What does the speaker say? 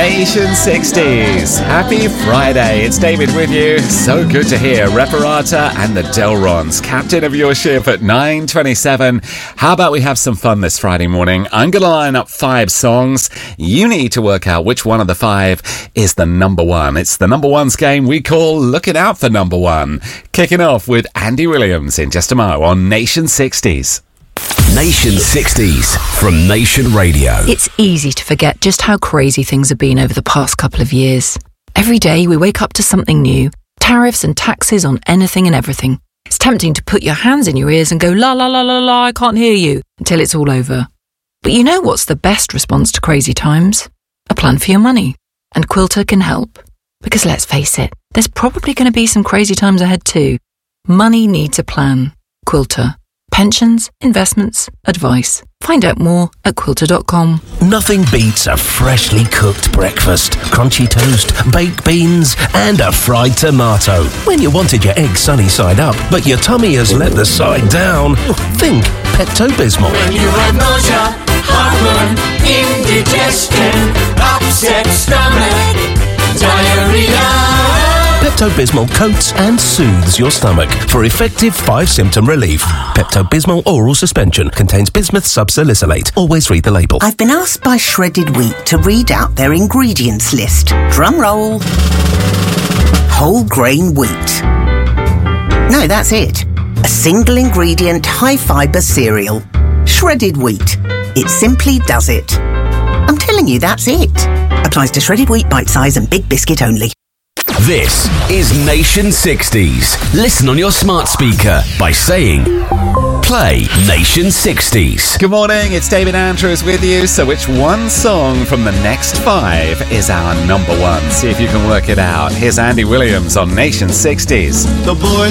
Nation 60s. Happy Friday. It's David with you. So good to hear Reparata and the Delrons, captain of your ship at 9:27. How about we have some fun this Friday morning? I'm going to line up 5 songs. You need to work out which one of the 5 is the number one. It's the number ones game we call Looking Out for Number One. Kicking off with Andy Williams in just a moment on Nation 60s. Nation 60s from Nation Radio. It's easy to forget just how crazy things have been over the past couple of years. Every day we wake up to something new. Tariffs and taxes on anything and everything. It's tempting to put your hands in your ears and go, la la la la la, I can't hear you, until it's all over. But you know what's the best response to crazy times? A plan for your money. And Quilter can help. Because let's face it, there's probably going to be some crazy times ahead too. Money needs a plan. Quilter. Pensions, investments, advice. Find out more at quilter.com. Nothing beats a freshly cooked breakfast, crunchy toast, baked beans and a fried tomato. When you wanted your egg sunny side up, but your tummy has let the side down, think Pepto-Bismol. When you have nausea, heartburn, indigestion, upset stomach, diarrhea. Pepto-Bismol coats and soothes your stomach for effective 5-symptom relief. Pepto-Bismol oral suspension contains bismuth subsalicylate. Always read the label. I've been asked by Shredded Wheat to read out their ingredients list. Drum roll. Whole grain wheat. No, that's it. A single ingredient high fibre cereal. Shredded Wheat. It simply does it. I'm telling you, that's it. Applies to Shredded Wheat, bite size and big biscuit only. This is Nation 60s. Listen on your smart speaker by saying, play Nation 60s. Good morning, it's David Andrews with you. So which one song from the next 5 is our number one? See if you can work it out. Here's Andy Williams on Nation 60s. The boys